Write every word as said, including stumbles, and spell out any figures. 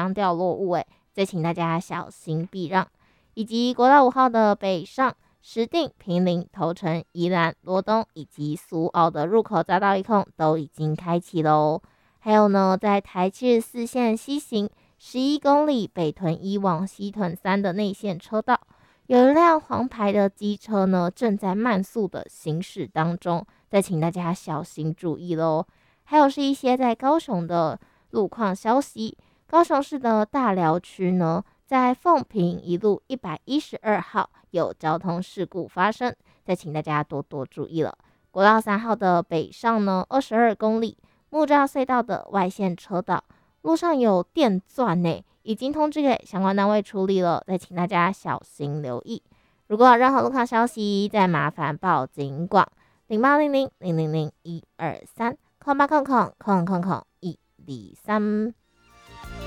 常掉落物，诶，再请大家小心避让。以及国道五号的北上石碇、坪林、头城、宜兰、罗东以及苏澳的入口匝道一控都已经开启喽。还有呢，在台七十四线西行十一公里北屯一往西屯三的内线车道，有一辆黄牌的机车呢，正在慢速的行驶当中，再请大家小心注意喽。还有是一些在高雄的路况消息，高雄市的大寮区呢，在凤屏一路一百一十二号有交通事故发生，再请大家多多注意了。国道三号的北上呢，二十二公里木栅隧道的外线车道，路上有电钻呢，已经通知给相关单位处理了，再请大家小心留意。如果有任何路况消息，再麻烦报警广零八零零零零零一二三空八空空空空空一二三。